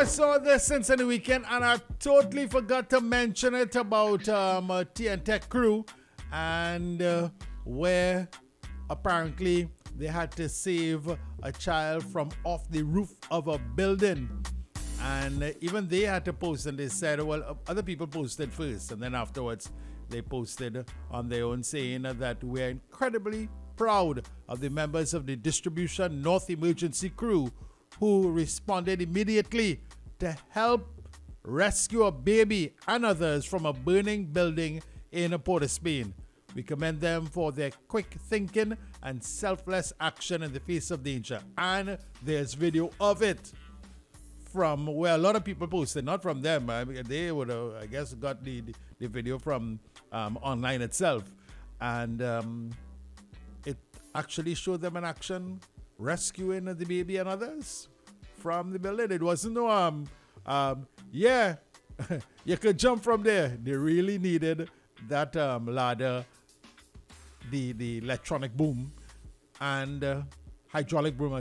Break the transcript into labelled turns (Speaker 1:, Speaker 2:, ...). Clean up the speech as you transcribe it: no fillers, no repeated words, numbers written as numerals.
Speaker 1: I saw this since in the weekend and I totally forgot to mention it about TN Tech crew and where apparently they had to save a child from off the roof of a building. And even they had to post, and they said, well, other people posted first, and then afterwards they posted on their own saying that we're incredibly proud of the members of the Distribution North Emergency crew who responded immediately to help rescue a baby and others from a burning building in Port of Spain. We commend them for their quick thinking and selfless action in the face of danger. And there's video of it from where a lot of people posted, not from them. They would have, I guess, got the video from online itself. And it actually showed them in action rescuing the baby and others from the building. It wasn't you could jump from there. They really needed that ladder, the electronic boom, and hydraulic broom